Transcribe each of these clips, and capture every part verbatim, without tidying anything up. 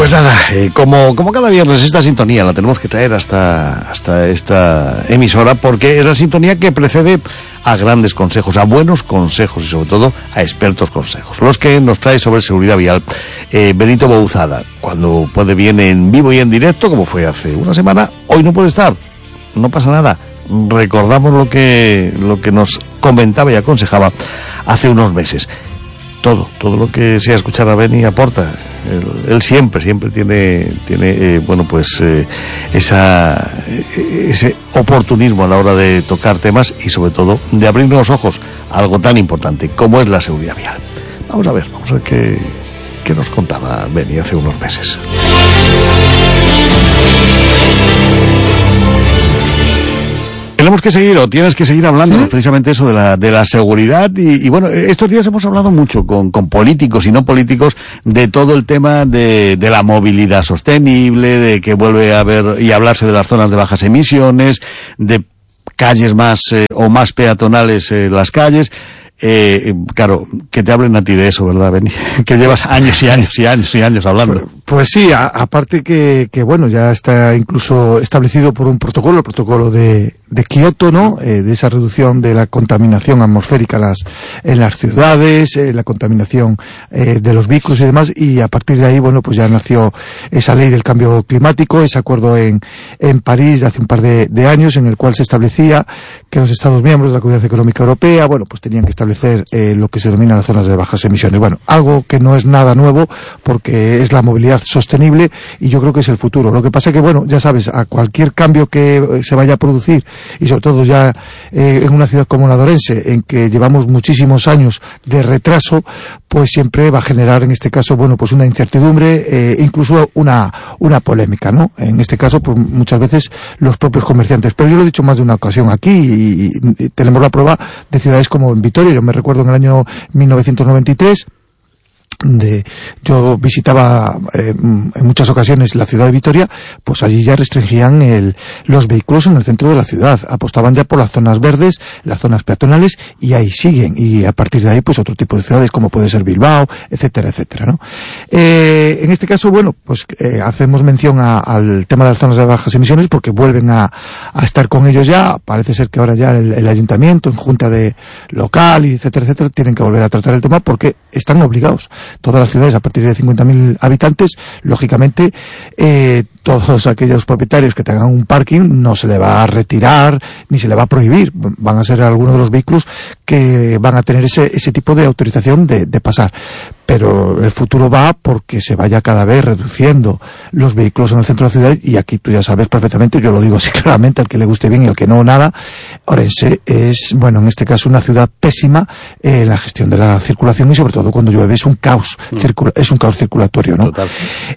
Pues nada, eh, como, como cada viernes esta sintonía la tenemos que traer hasta, hasta esta emisora, porque es la sintonía que precede a grandes consejos, a buenos consejos y sobre todo a expertos consejos. Los que nos trae sobre seguridad vial eh, Benito Bouzada. Cuando puede viene en vivo y en directo, como fue hace una semana, hoy no puede estar. No pasa nada. Recordamos lo que, lo que nos comentaba y aconsejaba hace unos meses. Todo, todo lo que sea escuchar a Beni aporta. Él, él siempre, siempre tiene, tiene eh, bueno, pues eh, esa, eh, ese oportunismo a la hora de tocar temas y sobre todo de abrirnos los ojos a algo tan importante como es la seguridad vial. Vamos a ver, vamos a ver qué, qué nos contaba Beni hace unos meses. Tenemos que seguir, o tienes que seguir hablando, ¿sí? Precisamente eso de la de la seguridad y, y bueno, estos días hemos hablado mucho con, con políticos y no políticos de todo el tema de, de la movilidad sostenible, de que vuelve a haber y hablarse de las zonas de bajas emisiones, de calles más eh, o más peatonales en eh, las calles. Eh, claro, que te hablen a ti de eso, ¿verdad, Beni? Que llevas años y años y años y años hablando. Pues, pues sí, a, aparte que, que bueno, ya está incluso establecido por un protocolo, el protocolo de, de Kioto, ¿no? Eh, de esa reducción de la contaminación atmosférica en las, en las ciudades, eh, la contaminación eh, de los vehículos y demás, y a partir de ahí, bueno, pues ya nació esa ley del cambio climático, ese acuerdo en, en París de hace un par de, de años, en el cual se establecía que los Estados miembros de la Comunidad Económica Europea, bueno, pues tenían que establecer Eh, lo que se denomina las zonas de bajas emisiones. Bueno, algo que no es nada nuevo porque es la movilidad sostenible y yo creo que es el futuro. Lo que pasa es que, bueno, ya sabes, a cualquier cambio que se vaya a producir y sobre todo ya eh, en una ciudad como la de Orense, en que llevamos muchísimos años de retraso, pues siempre va a generar en este caso, bueno, pues una incertidumbre, eh, incluso una, una polémica, ¿no? En este caso, pues muchas veces los propios comerciantes. Pero yo lo he dicho más de una ocasión aquí y, y, y tenemos la prueba de ciudades como en Vitoria. Yo me recuerdo en el año mil novecientos noventa y tres, de, yo visitaba eh, en muchas ocasiones la ciudad de Vitoria, pues allí ya restringían el, los vehículos en el centro de la ciudad, apostaban ya por las zonas verdes, las zonas peatonales, y ahí siguen, y a partir de ahí pues otro tipo de ciudades como puede ser Bilbao, etcétera, etcétera, ¿no? Eh, en este caso, bueno, pues eh, hacemos mención a, al tema de las zonas de bajas emisiones porque vuelven a, a estar con ellos ya. Parece ser que ahora ya el, el ayuntamiento, en junta de local, y etcétera, etcétera, tienen que volver a tratar el tema porque están obligados. Todas las ciudades a partir de cincuenta mil habitantes, lógicamente, eh, todos aquellos propietarios que tengan un parking no se le va a retirar ni se le va a prohibir. Van a ser algunos de los vehículos que van a tener ese, ese tipo de autorización de, de pasar. Pero el futuro va porque se vaya cada vez reduciendo los vehículos en el centro de la ciudad, y aquí tú ya sabes perfectamente, yo lo digo así claramente, al que le guste bien y al que no, nada. Orense es, bueno, en este caso una ciudad pésima en eh, la gestión de la circulación, y sobre todo cuando llueve es un caos, mm. circula, es un caos circulatorio, ¿no? Total.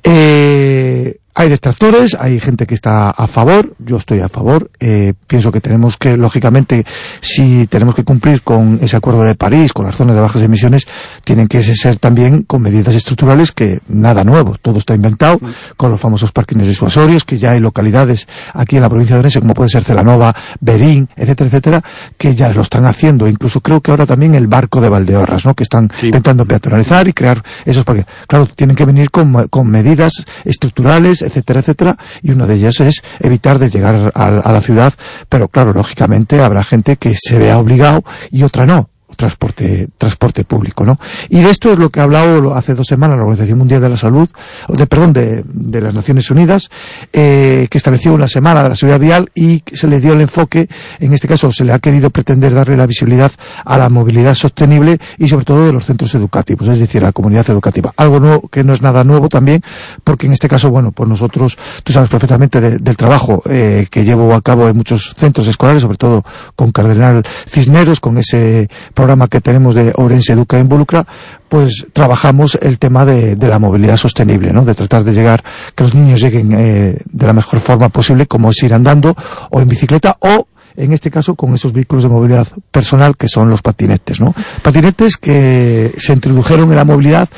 Eh, Hay detractores, hay gente que está a favor, yo estoy a favor, eh, pienso que tenemos que, lógicamente, si tenemos que cumplir con ese acuerdo de París, con las zonas de bajas emisiones, tienen que ser también con medidas estructurales, que nada nuevo, todo está inventado, con los famosos parkings disuasorios, que ya hay localidades aquí en la provincia de Orense, como puede ser Celanova, Berín, etcétera, etcétera, que ya lo están haciendo, incluso creo que ahora también el Barco de Valdeorras, ¿no?, que están sí. intentando peatonalizar y crear esos parques. Claro, tienen que venir con, con medidas estructurales, etcétera, etcétera, y una de ellas es evitar de llegar a, a la ciudad, pero claro, lógicamente habrá gente que se vea obligado y otra no. transporte transporte público, ¿no? Y de esto es lo que ha hablado hace dos semanas la Organización Mundial de la Salud, de, perdón, de, de las Naciones Unidas, eh, que estableció una semana de la seguridad vial y se le dio el enfoque, en este caso se le ha querido pretender darle la visibilidad a la movilidad sostenible y sobre todo de los centros educativos, es decir, a la comunidad educativa. Algo nuevo, que no es nada nuevo también, porque en este caso, bueno, pues nosotros, tú sabes perfectamente de, del trabajo eh, que llevo a cabo en muchos centros escolares, sobre todo con Cardenal Cisneros, con ese programa que tenemos de Ourense Educa Involucra, pues trabajamos el tema de, de la movilidad sostenible, ¿no? De tratar de llegar, que los niños lleguen eh, de la mejor forma posible, como es ir andando o en bicicleta o, en este caso, con esos vehículos de movilidad personal que son los patinetes, ¿no? Patinetes que se introdujeron en la movilidad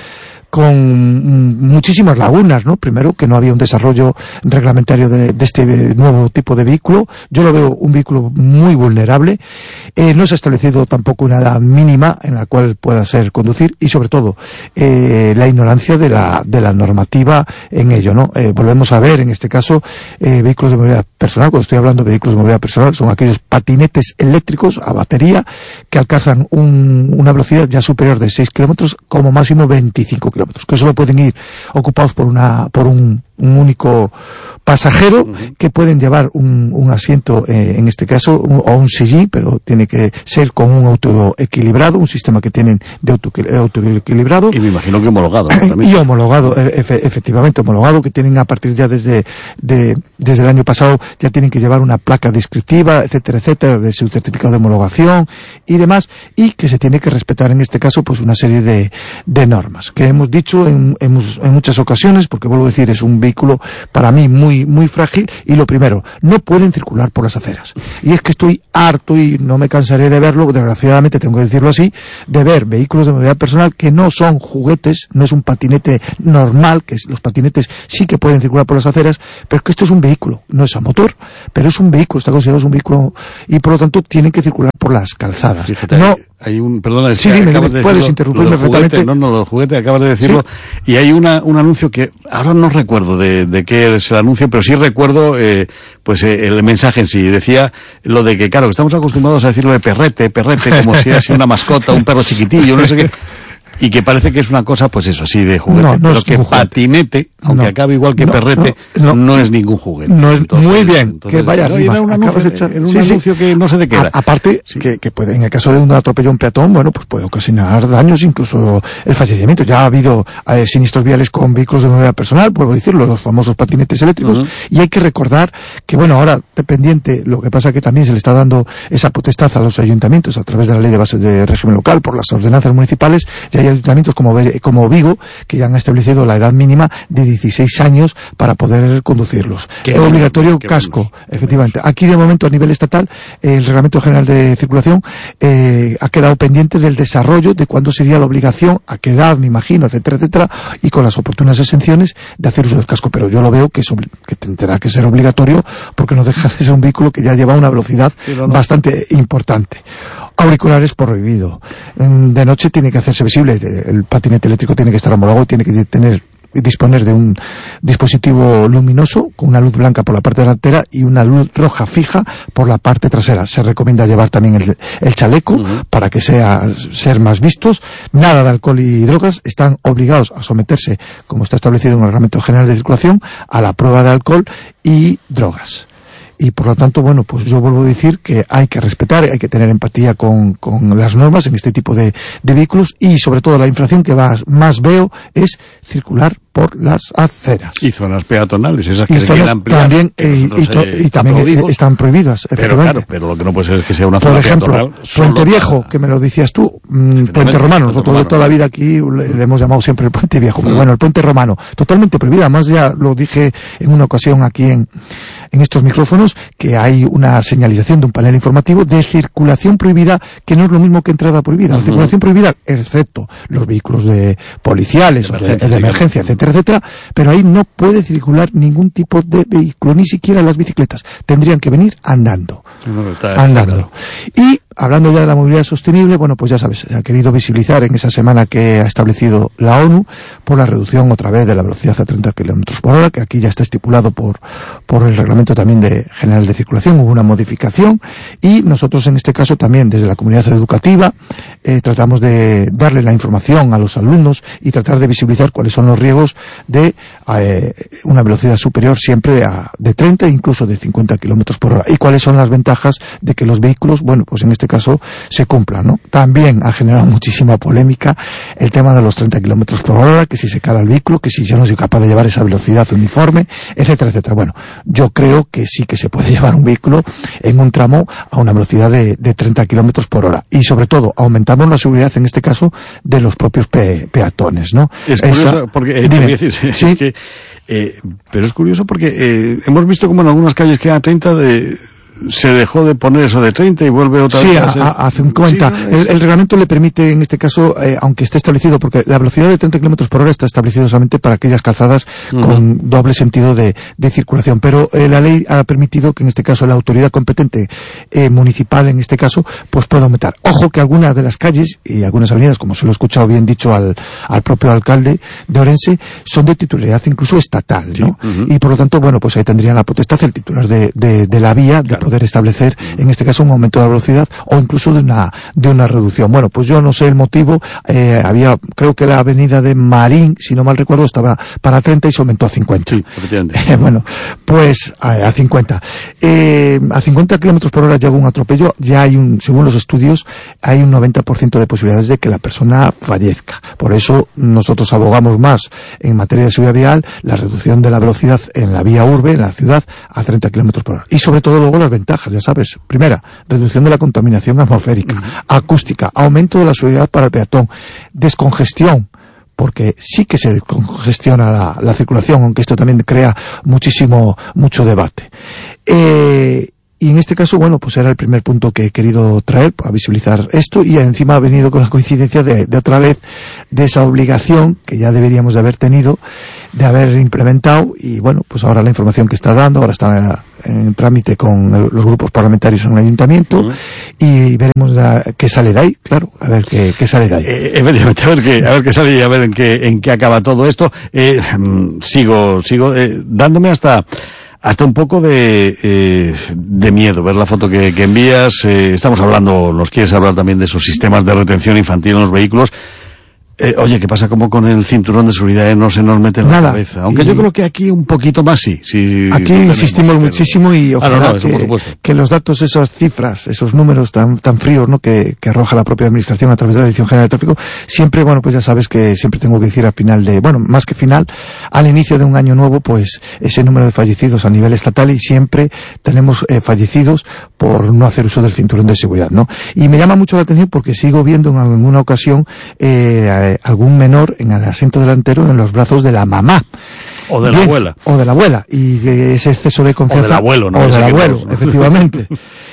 con muchísimas lagunas, ¿no? Primero, que no había un desarrollo reglamentario de, de este nuevo tipo de vehículo. Yo lo veo un vehículo muy vulnerable. Eh, no se ha establecido tampoco una edad mínima en la cual pueda ser conducir, y sobre todo eh, la ignorancia de la de la normativa en ello, ¿no? Eh, volvemos a ver en este caso eh, vehículos de movilidad personal. Cuando estoy hablando de vehículos de movilidad personal, son aquellos patinetes eléctricos a batería que alcanzan un, una velocidad ya superior de seis kilómetros, como máximo veinticinco kilómetros, que solo pueden ir ocupados por una por un, un único pasajero, uh-huh. que pueden llevar un, un asiento, eh, en este caso, un, o un sillín, pero tiene que ser con un auto equilibrado, un sistema que tienen de auto, auto equilibrado. Y me imagino que homologado, ¿no? También. Y homologado, efe, efectivamente, homologado, que tienen a partir ya desde, de, desde el año pasado, ya tienen que llevar una placa descriptiva, etcétera, etcétera, de su certificado de homologación y demás, y que se tiene que respetar en este caso, pues una serie de, de normas, que hemos dicho en, en, en muchas ocasiones, porque vuelvo a decir, es un vehículo para mí muy muy frágil. Y lo primero, no pueden circular por las aceras, y es que estoy harto, y no me cansaré de verlo, desgraciadamente tengo que decirlo así, de ver vehículos de movilidad personal que no son juguetes, no es un patinete normal, que los patinetes sí que pueden circular por las aceras, pero es que esto es un vehículo, no es a motor, pero es un vehículo, está considerado un vehículo, y por lo tanto tienen que circular por las calzadas. Fíjate, no, hay un, perdona, es sí, que dime, acabas dime, de puedes decirlo, interrumpirme perfectamente. No, no, los juguetes, acabas de decirlo. ¿Sí? Y hay una, un anuncio que, ahora no recuerdo de, de qué es el anuncio, pero sí recuerdo, eh, pues eh, el mensaje en sí. Decía lo de que, claro, que estamos acostumbrados a decirlo de perrete, perrete, como si fuese una mascota, un perro chiquitillo, no sé qué. Y que parece que es una cosa, pues eso, así de juguete. No, no, pero es que patinete, aunque no, acabe igual que no, perrete, no, no, no es ningún juguete. No es, entonces, muy bien, entonces, que vaya arriba. Era un anuncio, de echar, era un sí, anuncio sí. que no sé de qué era. A, aparte, sí. que, que puede, en el caso de un atropello a un peatón, bueno, pues puede ocasionar daños, incluso el fallecimiento. Ya ha habido eh, siniestros viales con vehículos de movilidad personal, puedo decirlo, los famosos patinetes eléctricos, uh-huh. y hay que recordar que, bueno, ahora, dependiente, lo que pasa que también se le está dando esa potestad a los ayuntamientos a través de la ley de bases de régimen local, por las ordenanzas municipales, y hay ayuntamientos como como Vigo, que ya han establecido la edad mínima de dieciséis años para poder conducirlos. Es obligatorio casco, menos, efectivamente. Aquí, de momento, a nivel estatal, el Reglamento General de Circulación eh, ha quedado pendiente del desarrollo de cuándo sería la obligación, a qué edad, me imagino, etcétera, etcétera, y con las oportunas exenciones de hacer uso del casco. Pero yo lo veo que, es que tendrá que ser obligatorio, porque no deja de ser un vehículo que ya lleva una velocidad sí, no, no. bastante importante. Auriculares prohibido. De noche tiene que hacerse visible. El patinete eléctrico tiene que estar homologado, tiene que tener disponer de un dispositivo luminoso con una luz blanca por la parte delantera y una luz roja fija por la parte trasera. Se recomienda llevar también el, el chaleco uh-huh. para que sea ser más vistos. Nada de alcohol y drogas. Están obligados a someterse, como está establecido en el Reglamento General de Circulación, a la prueba de alcohol y drogas. Y por lo tanto, bueno, pues yo vuelvo a decir que hay que respetar, hay que tener empatía con, con las normas en este tipo de, de vehículos, y sobre todo la infracción que más, más veo es circular por las aceras. Y zonas peatonales, esas y que se quieren ampliar. También, que eh, y, to, y también aplaudimos. Están prohibidas, pero claro, pero lo que no puede ser es que sea una zona por ejemplo, peatonal. Puente Viejo, para... que me lo decías tú, mmm, Puente Romano, nosotros de toda la vida aquí le, le hemos llamado siempre el Puente Viejo, pero mm. bueno, el Puente Romano, totalmente prohibido. Además, ya lo dije en una ocasión aquí en, en estos micrófonos, que hay una señalización de un panel informativo de circulación prohibida, que no es lo mismo que entrada prohibida. La uh-huh. circulación prohibida, excepto los vehículos de policiales, de emergencia, o de, de emergencia, etcétera, etcétera, pero ahí no puede circular ningún tipo de vehículo, ni siquiera las bicicletas. Tendrían que venir andando. No, está, andando. Está claro. Y hablando ya de la movilidad sostenible, bueno, pues ya sabes, se ha querido visibilizar en esa semana que ha establecido la ONU por la reducción otra vez de la velocidad a treinta kilómetros por hora, que aquí ya está estipulado por, por el reglamento también de general de circulación. Hubo una modificación, y nosotros en este caso también desde la comunidad educativa eh, tratamos de darle la información a los alumnos y tratar de visibilizar cuáles son los riesgos de eh, una velocidad superior siempre a de treinta, incluso de cincuenta kilómetros por hora, y cuáles son las ventajas de que los vehículos, bueno, pues en este caso se cumplan, ¿no? También ha generado muchísima polémica el tema de los treinta kilómetros por hora, que si se cala el vehículo, que si yo no soy capaz de llevar esa velocidad uniforme, etcétera, etcétera. Bueno, yo creo que sí que se puede llevar un vehículo en un tramo a una velocidad de, de treinta kilómetros por hora, y sobre todo aumentamos la seguridad en este caso de los propios pe, peatones, ¿no? Es Esa, curioso porque eh, te voy a decir, ¿sí? es que, eh, pero es curioso porque eh, hemos visto como en algunas calles que a treinta de se dejó de poner eso de treinta y vuelve otra sí, vez a, ser... a, a cincuenta. Sí, el, el reglamento le permite, en este caso, eh, aunque esté establecido, porque la velocidad de treinta kilómetros por hora está establecida solamente para aquellas calzadas uh-huh. con doble sentido de, de circulación, pero eh, la ley ha permitido que en este caso la autoridad competente eh, municipal, en este caso, pues pueda aumentar. Ojo que algunas de las calles y algunas avenidas, como se lo he escuchado bien dicho al, al propio alcalde de Orense, son de titularidad incluso estatal, ¿no? Sí, uh-huh. Y por lo tanto, bueno, pues ahí tendrían la potestad el titular de, de, de la vía de claro. poder establecer, en este caso, un aumento de la velocidad o incluso de una, de una reducción. Bueno, pues yo no sé el motivo, eh, había, creo que la avenida de Marín, si no mal recuerdo, estaba para treinta y se aumentó a cincuenta. Sí, efectivamente. Eh, bueno, pues a, a cincuenta. Eh, a cincuenta kilómetros por hora ya hubo un atropello, ya hay un, según los estudios, hay un noventa por ciento de posibilidades de que la persona fallezca. Por eso nosotros abogamos más en materia de seguridad vial, la reducción de la velocidad en la vía urbe, en la ciudad, a treinta kilómetros por hora. Y sobre todo luego las ventajas, ya sabes. Primera, reducción de la contaminación atmosférica, uh-huh. acústica, aumento de la seguridad para el peatón, descongestión, porque sí que se descongestiona la, la circulación, aunque esto también crea muchísimo, mucho debate. Eh, Y en este caso, bueno, pues era el primer punto que he querido traer a visibilizar esto, y encima ha venido con la coincidencia de, de otra vez de esa obligación que ya deberíamos de haber tenido, de haber implementado, y bueno, pues ahora la información que está dando, ahora está en, en trámite con el, los grupos parlamentarios en el ayuntamiento, uh-huh. y veremos la, qué sale de ahí, claro, a ver qué, qué sale de ahí. Eh, efectivamente, a ver qué, a ver qué sale y a ver en qué, en qué acaba todo esto. Eh, sigo, sigo, eh, dándome hasta, hasta un poco de, eh, de miedo ver la foto que, que envías. Eh, estamos hablando, nos quieres hablar también de esos sistemas de retención infantil en los vehículos. Eh, oye, ¿qué pasa como con el cinturón de seguridad? Eh, no se nos mete en Nada. la cabeza. Aunque y yo creo que aquí un poquito más sí. sí aquí insistimos pero... muchísimo y ojalá ah, no, no, eso, que, que los datos, esas cifras, esos números tan tan fríos, ¿no? Que, que arroja la propia administración a través de la Dirección General de Tráfico, siempre, bueno, pues ya sabes que siempre tengo que decir al final de, bueno, más que final, al inicio de un año nuevo, pues ese número de fallecidos a nivel estatal, y siempre tenemos eh, fallecidos por no hacer uso del cinturón de seguridad, ¿no? Y me llama mucho la atención porque sigo viendo en alguna ocasión eh, algún menor en el asiento delantero en los brazos de la mamá. O de la Bien, abuela. O de la abuela. Y ese exceso de confianza. O del abuelo, ¿no? O del abuelo, no. Efectivamente.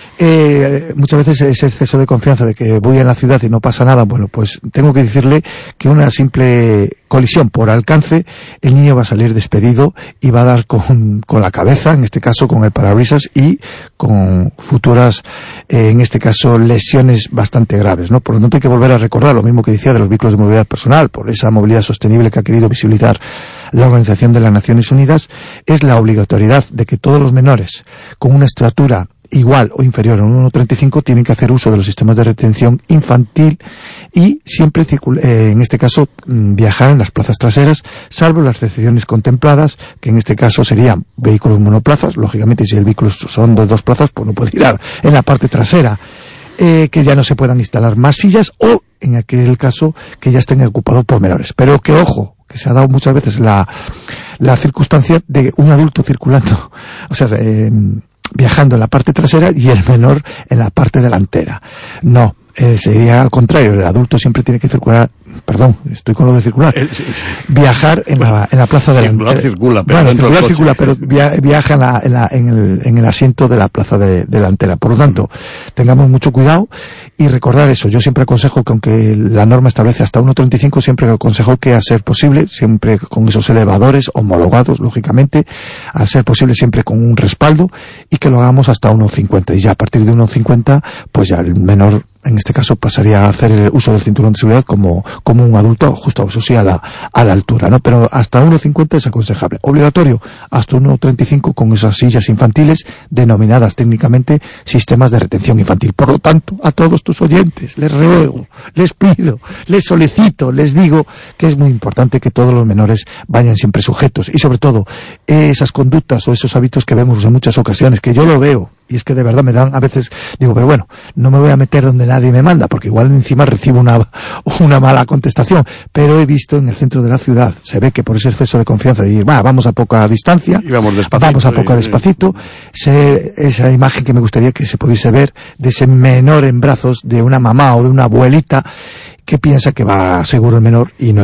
Eh, muchas veces ese exceso de confianza de que voy en la ciudad y no pasa nada, bueno, pues tengo que decirle que una simple colisión por alcance, el niño va a salir despedido y va a dar con, con la cabeza, en este caso con el parabrisas, y con futuras, eh, en este caso, lesiones bastante graves, ¿no? Por lo tanto hay que volver a recordar lo mismo que decía de los vehículos de movilidad personal, por esa movilidad sostenible que ha querido visibilizar la Organización de las Naciones Unidas, es la obligatoriedad de que todos los menores con una estatura igual o inferior a un uno coma treinta y cinco tienen que hacer uso de los sistemas de retención infantil y siempre eh, en este caso viajar en las plazas traseras, salvo las excepciones contempladas, que en este caso serían vehículos monoplazas. Lógicamente, si el vehículo son de dos plazas, pues no puede ir en la parte trasera, eh, que ya no se puedan instalar más sillas, o en aquel caso que ya estén ocupados por menores. Pero que ojo, que se ha dado muchas veces la, la circunstancia de un adulto circulando, o sea, eh, viajando en la parte trasera y el menor en la parte delantera. No, eh, sería al contrario, el adulto siempre tiene que circular, perdón, estoy con lo de circular, eh, sí, sí. viajar en la, en la plaza delantera. Circula, pero bueno, circular circula, pero via, viaja en, la, en, la, en, el, en el asiento de la plaza de, delantera. Por lo tanto, tengamos mucho cuidado y recordar eso. Yo siempre aconsejo que, aunque la norma establece hasta uno coma treinta y cinco, siempre aconsejo que, a ser posible, siempre con esos elevadores homologados, lógicamente, a ser posible siempre con un respaldo, y que lo hagamos hasta uno coma cincuenta. Y ya a partir de uno coma cincuenta, pues ya el menor, en este caso, pasaría a hacer el uso del cinturón de seguridad como, como un adulto, justo, eso sí, a la, a la altura, ¿no? Pero hasta uno coma cincuenta es aconsejable. Obligatorio hasta uno coma treinta y cinco con esas sillas infantiles denominadas técnicamente sistemas de retención infantil. Por lo tanto, a todos tus oyentes les ruego, les pido, les solicito, les digo que es muy importante que todos los menores vayan siempre sujetos, y sobre todo esas conductas o esos hábitos que vemos en muchas ocasiones, que yo lo veo, y es que de verdad me dan a veces, digo, pero bueno, no me voy a meter donde nadie me manda, porque igual encima recibo una, una mala contestación, pero he visto en el centro de la ciudad, se ve que por ese exceso de confianza de decir, va, vamos a poca distancia, y vamos, despacito, vamos a poca y, despacito, se, esa imagen que me gustaría que se pudiese ver de ese menor en brazos de una mamá o de una abuelita que piensa que va seguro el menor, y no es así.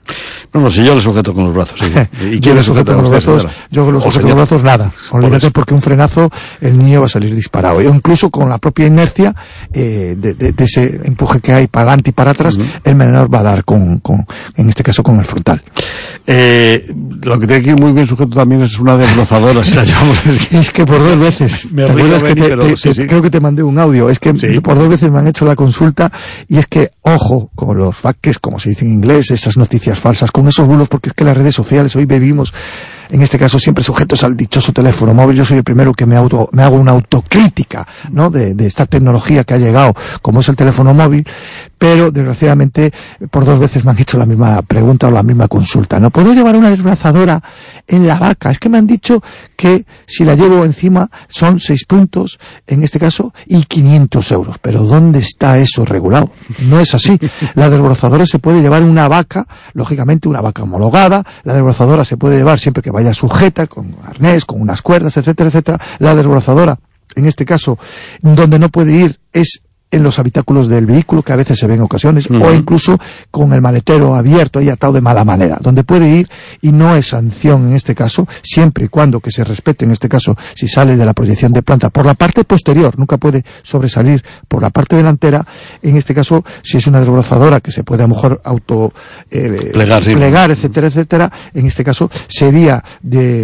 No, no, si yo le sujeto con los brazos, sí. ¿Y quién le sujeta con los brazos? Yo con los sujeto con los brazos, nada. Olvídate, por porque un frenazo, el niño va a salir disparado. O incluso con la propia inercia, eh, de, de, de ese empuje que hay para adelante y para atrás, uh-huh. el menor va a dar con, con, en este caso, con el frontal. Eh, lo que tiene que ir muy bien sujeto también es una desbrozadora, si la llamamos. Es que, es que por dos veces, me ¿te acuerdas que te, pero, te, sí, te, sí. creo que te mandé un audio? Es que sí. por dos veces me han hecho la consulta, y es que, ojo, con los fakes, como se dice en inglés, esas noticias falsas, con esos bulos, porque es que las redes sociales hoy vivimos, en este caso siempre sujetos al dichoso teléfono móvil. Yo soy el primero que me auto, me hago una autocrítica, ¿no? De, de esta tecnología que ha llegado, como es el teléfono móvil, pero desgraciadamente por dos veces me han hecho la misma pregunta o la misma consulta. ¿No puedo llevar una desbrozadora en la vaca? Es que me han dicho que si la llevo encima son seis puntos, en este caso, y quinientos euros. Pero ¿dónde está eso regulado? No es así. La desbrozadora se puede llevar una vaca, lógicamente una vaca homologada. La desbrozadora se puede llevar siempre que vaya sujeta, con arnés, con unas cuerdas, etcétera, etcétera. La desbrozadora, en este caso, donde no puede ir es en los habitáculos del vehículo, que a veces se ven en ocasiones, uh-huh. o incluso con el maletero abierto y atado de mala manera, donde puede ir, y no es sanción en este caso, siempre y cuando que se respete, en este caso, si sale de la proyección de planta por la parte posterior, nunca puede sobresalir por la parte delantera. En este caso, si es una desbrozadora que se puede a lo mejor auto eh, plegar, sí. plegar, etcétera, etcétera, en este caso sería de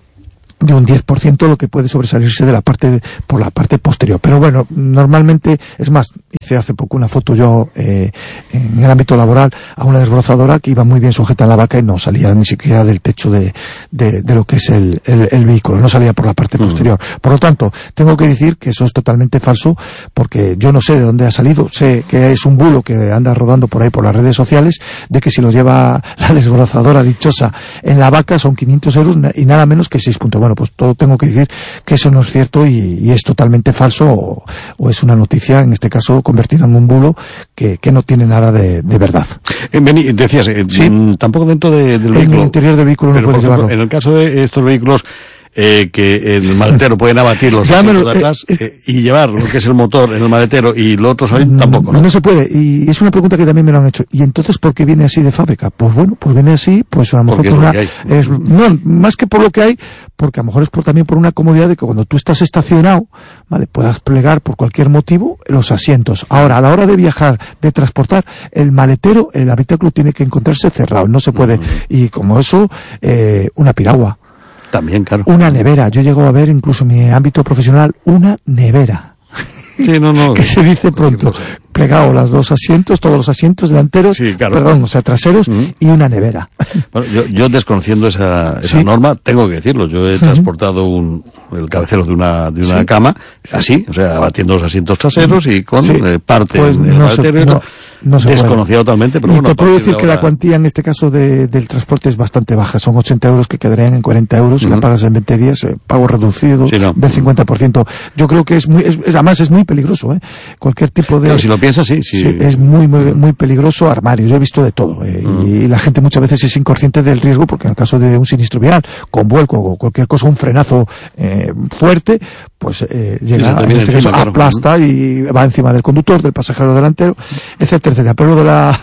de un diez por ciento lo que puede sobresalirse de la parte, por la parte posterior. Pero bueno, normalmente, es más, hice hace poco una foto yo, eh, en el ámbito laboral, a una desbrozadora que iba muy bien sujeta en la vaca y no salía ni siquiera del techo de, de, de lo que es el, el, el vehículo, no salía por la parte posterior. Mm. Por lo tanto, tengo que decir que eso es totalmente falso, porque yo no sé de dónde ha salido, sé que es un bulo que anda rodando por ahí por las redes sociales, de que si lo lleva la desbrozadora dichosa en la vaca son quinientos euros y nada menos que seis puntos. Bueno, pues todo tengo que decir que eso no es cierto, y, y es totalmente falso, o, o es una noticia, en este caso, convertida en un bulo que, que no tiene nada de, de verdad. Eh, Beni, decías, eh, ¿sí? tampoco dentro de, del vehículo. En el interior del vehículo no puedes llevarlo. En el caso de estos vehículos, Eh, que el maletero pueden abatir los asientos de atrás eh, eh, y llevar lo que es el motor en el maletero y lo otro salir, tampoco, ¿no? No se puede, y es una pregunta que también me lo han hecho. ¿Y entonces por qué viene así de fábrica? Pues bueno, pues viene así, pues a lo mejor por una, es, no, más que por lo que hay, porque a lo mejor es por, también por una comodidad de que cuando tú estás estacionado, vale, puedas plegar por cualquier motivo los asientos. Ahora, a la hora de viajar, de transportar, el maletero, el habitáculo tiene que encontrarse cerrado, no se puede, uh-huh. y como eso, eh, una piragua. También, claro. Una nevera. Yo llego a ver, incluso en mi ámbito profesional, una nevera. Sí, no, no. que se dice pronto. Plegado los dos asientos, todos los asientos delanteros, sí, claro. perdón, o sea, traseros, uh-huh. y una nevera. Bueno, yo, yo desconociendo esa, esa ¿Sí? norma, tengo que decirlo. Yo he uh-huh. transportado un, el cabecero de una, de una ¿Sí? cama, así, o sea, abatiendo los asientos traseros y con ¿Sí? eh, parte pues del no maletero y no, no se desconocía puede. Totalmente, pero y bueno. te puedo decir de que la cuantía en este caso de, del transporte es bastante baja. Son ochenta euros que quedarían en cuarenta euros. Si uh-huh. la pagas en veinte días, eh, pago reducido sí, no. del cincuenta por ciento. Yo creo que es muy, es, además es muy peligroso, ¿eh? Cualquier tipo de... Claro, si lo piensas, sí, sí. sí es muy, muy, muy peligroso. Armarios, yo he visto de todo, eh, uh-huh. y la gente muchas veces es inconsciente del riesgo, porque en el caso de un sinistro vial, con vuelco o cualquier cosa, un frenazo eh, fuerte, pues eh, llega, sí, en este caso, claro. aplasta uh-huh. y va encima del conductor, del pasajero delantero, etcétera, etcétera. Pero lo de la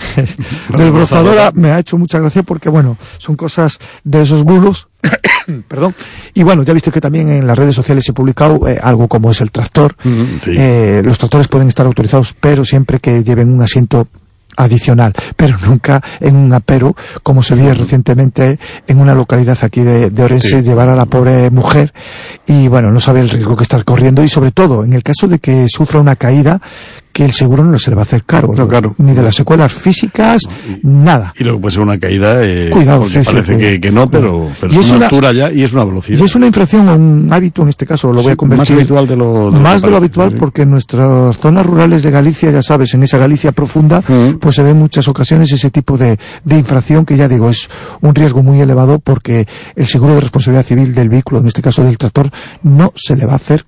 desbrozadora me ha hecho mucha gracia, porque bueno, son cosas de esos bulos. Perdón. Y bueno, ya viste que también en las redes sociales se ha publicado eh, algo como es el tractor. Uh-huh, sí. eh, los tractores pueden estar autorizados, pero siempre que lleven un asiento adicional, pero nunca en un apero, como se vio recientemente en una localidad aquí de, de Orense, sí. llevar a la pobre mujer, y bueno, no sabe el riesgo que está corriendo, y sobre todo, en el caso de que sufra una caída, que el seguro no se le va a hacer cargo, no, claro. ni de las secuelas físicas, no, y, nada. Y luego puede ser una caída, eh, Cuidado, sí, parece sí, que, que no, pero, pero es, es una altura ya y es una velocidad. Y es una infracción o un hábito, en este caso, lo sí, voy a convertir. Más habitual de lo, de más lo de lo habitual, sí. porque en nuestras zonas rurales de Galicia, ya sabes, en esa Galicia profunda, uh-huh. pues se ve en muchas ocasiones ese tipo de, de infracción, que ya digo, es un riesgo muy elevado, porque el seguro de responsabilidad civil del vehículo, en este caso del tractor, no se le va a hacer cargo.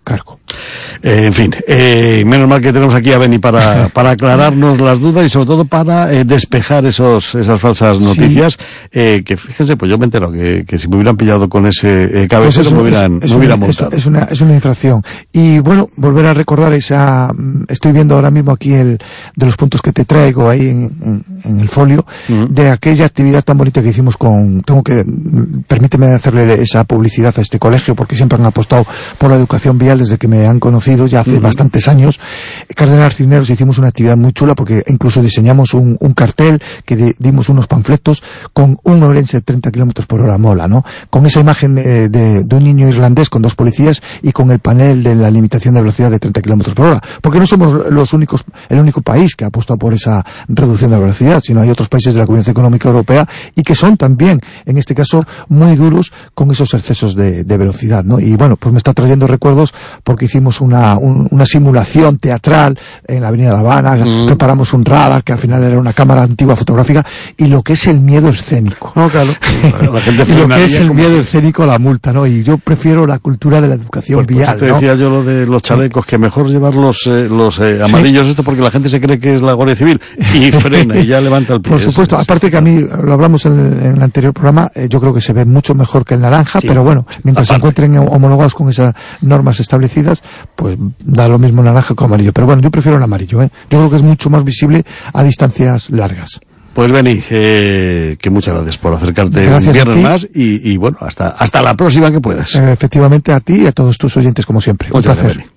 Eh, en fin, eh, menos mal que tenemos aquí a Beni para, para aclararnos las dudas y sobre todo para eh, despejar esos, esas falsas noticias, sí. eh, que fíjense, pues yo me entero que, que si me hubieran pillado con ese eh, cabecero pues me hubieran, es, es me hubieran una, montado. Es, es, una, es una infracción. Y bueno, volver a recordar esa, estoy viendo ahora mismo aquí el, de los puntos que te traigo ahí en, en, en el folio, uh-huh. de aquella actividad tan bonita que hicimos con, tengo que, permíteme hacerle esa publicidad a este colegio porque siempre han apostado por la educación vial desde que me han conocido ya hace uh-huh. bastantes años. Cardenal Cisneros hicimos una actividad muy chula porque incluso diseñamos un, un cartel que de, dimos unos panfletos con un Ourense de treinta kilómetros por hora mola, ¿no? Con esa imagen de, de, de un niño irlandés con dos policías y con el panel de la limitación de velocidad de treinta kilómetros por hora. Porque no somos los únicos, el único país que ha apostado por esa reducción de la velocidad, sino hay otros países de la Comunidad Económica Europea y que son también, en este caso, muy duros con esos excesos de, de velocidad, ¿no? Y bueno, pues me está trayendo recuerdos porque hicimos una Una, un, una simulación teatral en la Avenida La Habana, mm. preparamos un radar que al final era una cámara antigua fotográfica y lo que es el miedo escénico. No, claro. La gente y lo que es el como... miedo escénico a la multa, ¿no? Y yo prefiero la cultura de la educación pues, vial, pues te ¿no? decía yo lo de los chalecos, que mejor llevar los, eh, los eh, amarillos sí. esto porque la gente se cree que es la Guardia Civil y frena y ya levanta el pie. Por supuesto, es, aparte es, que a mí, lo hablamos en, en el anterior programa, eh, yo creo que se ve mucho mejor que el naranja, sí. pero bueno, mientras aparte. se encuentren homologados con esas normas establecidas, pues da lo mismo naranja que amarillo, pero bueno, yo prefiero el amarillo, ¿eh? Yo creo que es mucho más visible a distancias largas. Pues Beni, eh, que muchas gracias por acercarte gracias un viernes más y, y bueno, hasta, hasta la próxima que puedas. Eh, efectivamente a ti y a todos tus oyentes como siempre. Muchas un placer. Gracias,